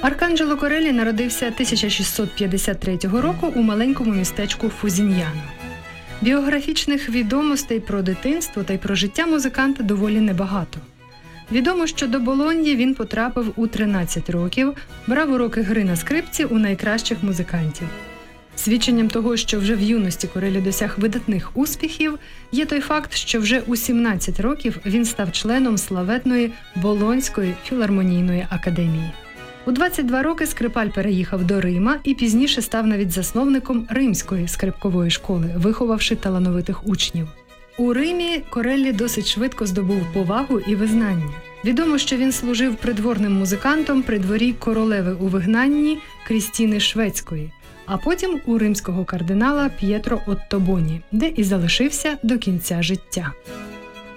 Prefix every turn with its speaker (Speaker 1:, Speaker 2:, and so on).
Speaker 1: Арканджело Кореллі народився 1653 року у маленькому містечку Фузіньяно. Біографічних відомостей про дитинство та й про життя музиканта доволі небагато. Відомо, що до Болоньї він потрапив у 13 років, брав уроки гри на скрипці у найкращих музикантів. Свідченням того, що вже в юності Кореллі досяг видатних успіхів, є той факт, що вже у 17 років він став членом славетної Болонської філармонійної академії. У 22 роки скрипаль переїхав до Рима і пізніше став навіть засновником Римської скрипкової школи, виховавши талановитих учнів. У Римі Кореллі досить швидко здобув повагу і визнання. Відомо, що він служив придворним музикантом при дворі королеви у вигнанні Крістіни Шведської, а потім у римського кардинала П'єтро Оттобоні, де і залишився до кінця життя.